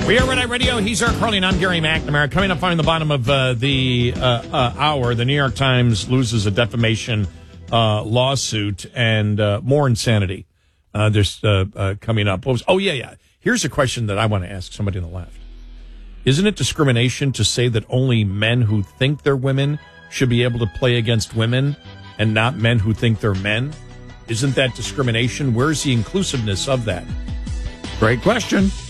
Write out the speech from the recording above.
We are Red Eye Radio. He's Eric Carly, and I'm Gary McNamara. Coming up on the bottom of the hour, the New York Times loses a defamation lawsuit and more insanity. There's coming up. Yeah. Here's a question that I want to ask somebody on the left. Isn't it discrimination to say that only men who think they're women should be able to play against women and not men who think they're men? Isn't that discrimination? Where's the inclusiveness of that? Great question.